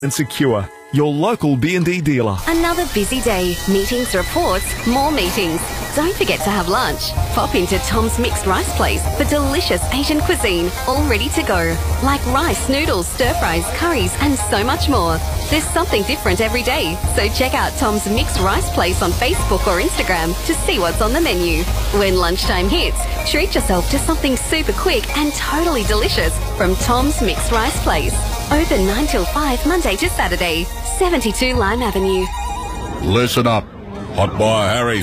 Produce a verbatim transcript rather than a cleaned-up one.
and Secure, your local B and D dealer. Another busy day. Meetings, reports, more meetings. Don't forget to have lunch. Pop into Tom's Mixed Rice Place for delicious Asian cuisine, all ready to go. Like rice, noodles, stir-fries, curries, and so much more. There's something different every day, so check out Tom's Mixed Rice Place on Facebook or Instagram to see what's on the menu. When lunchtime hits, treat yourself to something super quick and totally delicious from Tom's Mixed Rice Place. Open nine till five, Monday to Saturday. seventy-two Lime Avenue. Listen up. Hot Boy Harry